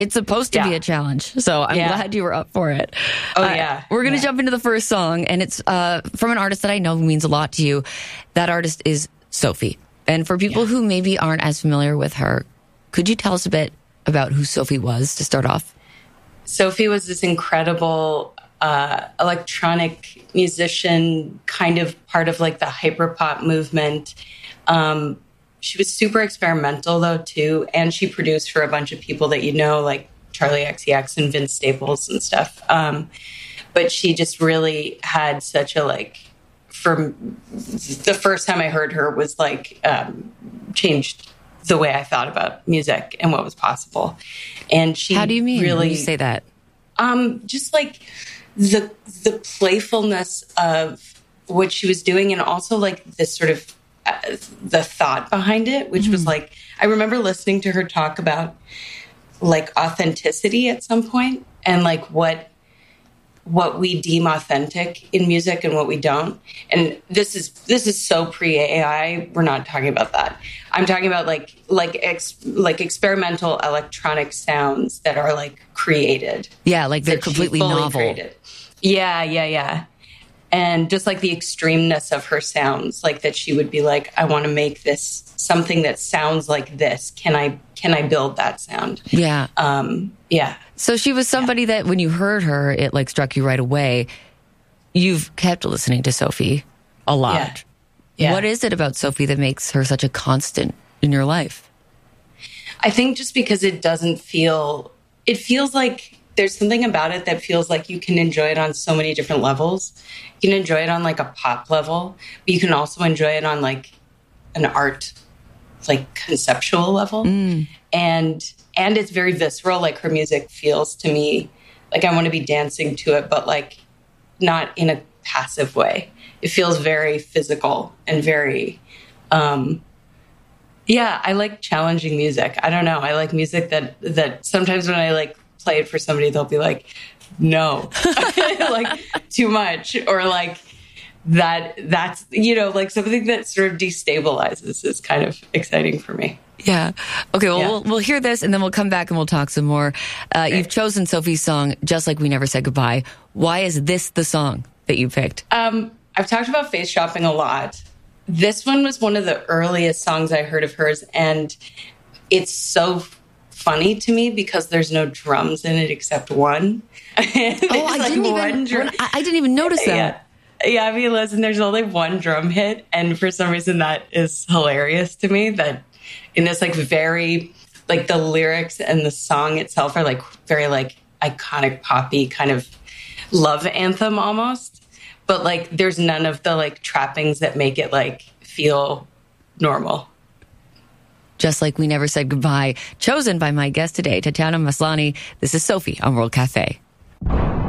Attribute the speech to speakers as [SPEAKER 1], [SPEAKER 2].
[SPEAKER 1] It's supposed to be a challenge. So I'm glad you were up for it.
[SPEAKER 2] Oh, yeah.
[SPEAKER 1] We're going to jump into the first song, and it's from an artist that I know means a lot to you. That artist is Sophie. And for people who maybe aren't as familiar with her, could you tell us a bit about who Sophie was to start off?
[SPEAKER 2] Sophie was this incredible electronic musician, kind of part of like the hyperpop movement. She was super experimental, though, too. And she produced for a bunch of people that you know, like Charlie XCX and Vince Staples and stuff. But she just really had such a, like, for the first time I heard her was like changed the way I thought about music and what was possible. And she
[SPEAKER 1] How do you mean
[SPEAKER 2] really,
[SPEAKER 1] when you say that?
[SPEAKER 2] Just like the playfulness of what she was doing, and also like this sort of the thought behind it, which was like, I remember listening to her talk about like authenticity at some point, and like what we deem authentic in music and what we don't. And this is so pre-AI. We're not talking about that. I'm talking about like experimental electronic sounds that are like created.
[SPEAKER 1] Yeah, like they're completely novel.
[SPEAKER 2] Created. Yeah. And just like the extremeness of her sounds, like that she would be like, I want to make this something that sounds like this. Can I build that sound?
[SPEAKER 1] Yeah.
[SPEAKER 2] Yeah.
[SPEAKER 1] So she was somebody that when you heard her, it like struck you right away. You've kept listening to Sophie a lot.
[SPEAKER 2] Yeah.
[SPEAKER 1] What is it about Sophie that makes her such a constant in your life?
[SPEAKER 2] I think just because it feels like there's something about it that feels like you can enjoy it on so many different levels. You can enjoy it on like a pop level, but you can also enjoy it on like an art, like conceptual level. And it's very visceral. Like her music feels to me like I want to be dancing to it, but like not in a passive way. It feels very physical and very, I like challenging music. I don't know. I like music that sometimes when I like play it for somebody, they'll be like, no, like too much, or like that's, you know, like something that sort of destabilizes is kind of exciting for me.
[SPEAKER 1] Yeah. Okay. Well, we'll hear this and then we'll come back and we'll talk some more. You've chosen Sophie's song, Just Like We Never Said Goodbye. Why is this the song that you picked?
[SPEAKER 2] I've talked about Face Shopping a lot. This one was one of the earliest songs I heard of hers, and it's so funny to me because there's no drums in it except one.
[SPEAKER 1] I didn't even notice that.
[SPEAKER 2] Yeah, I mean, listen, there's only one drum hit, and for some reason that is hilarious to me, that in this like very, like the lyrics and the song itself are like very like iconic poppy kind of love anthem almost. But like there's none of the like trappings that make it like feel normal.
[SPEAKER 1] Just Like We Never Said Goodbye, chosen by my guest today, Tatiana Maslany. This is Sophie on World Cafe.